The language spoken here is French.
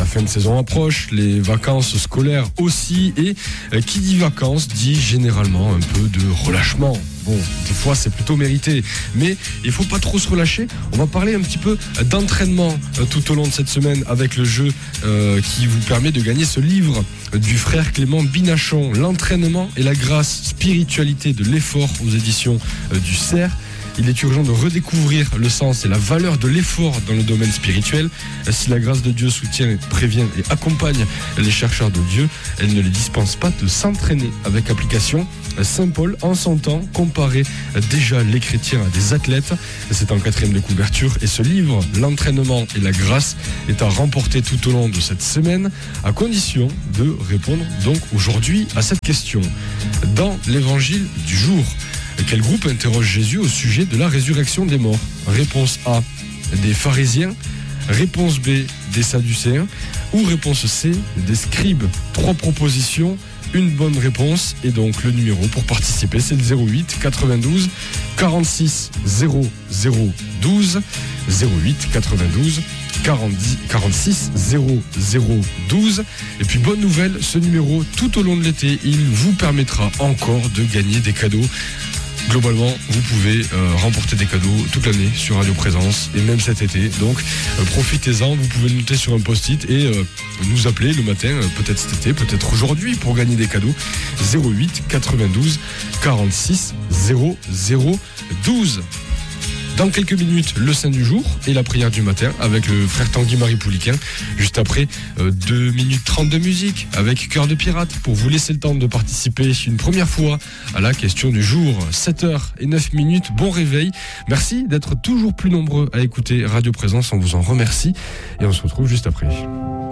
La fin de saison approche, les vacances scolaires aussi, et qui dit vacances dit généralement un peu de relâchement. Bon, des fois c'est plutôt mérité, mais il faut pas trop se relâcher. On va parler un petit peu d'entraînement tout au long de cette semaine avec le jeu qui vous permet de gagner ce livre du frère Clément Binachon, L'entraînement et la grâce, spiritualité de l'effort, aux éditions du CERF. Il est urgent de redécouvrir le sens et la valeur de l'effort dans le domaine spirituel. Si la grâce de Dieu soutient, prévient et accompagne les chercheurs de Dieu, elle ne les dispense pas de s'entraîner avec application. Saint Paul, en son temps, comparait déjà les chrétiens à des athlètes. C'est en 4e de couverture. Et ce livre, L'entraînement et la grâce, est à remporter tout au long de cette semaine, à condition de répondre donc aujourd'hui à cette question. Dans l'évangile du jour, quel groupe interroge Jésus au sujet de la résurrection des morts? Réponse A, des pharisiens. Réponse B, des sadducéens. Ou réponse C, des scribes. 3 propositions, une bonne réponse. Et donc le numéro pour participer, c'est le 08 92 46 00 12. 08 92 46 00 12. Et puis bonne nouvelle, ce numéro tout au long de l'été, il vous permettra encore de gagner des cadeaux. Globalement, vous pouvez remporter des cadeaux toute l'année sur Radio Présence et même cet été. Donc, profitez-en. Vous pouvez le noter sur un post-it et nous appeler le matin, peut-être cet été, peut-être aujourd'hui, pour gagner des cadeaux. 08 92 46 00 12. Dans quelques minutes, le Saint du jour et la prière du matin avec le frère Tanguy-Marie Pouliquin. Juste après, 2 minutes 30 de musique avec Cœur de Pirate pour vous laisser le temps de participer une première fois à la question du jour. 7h09. Bon réveil. Merci d'être toujours plus nombreux à écouter Radio Présence. On vous en remercie et on se retrouve juste après.